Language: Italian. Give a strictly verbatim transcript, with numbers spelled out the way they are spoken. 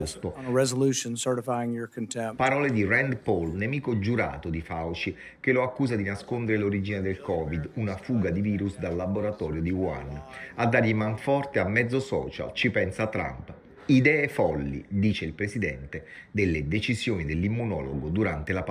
on a resolution certifying your contempt. Parole di Rand Paul, nemico giurato di Fauci, che lo accusa di nascondere l'origine del Covid, una fuga di virus dal laboratorio di Wuhan. A dargli manforte a mezzo social ci pensa Trump. Idee folli, dice il presidente, delle decisioni dell'immunologo durante la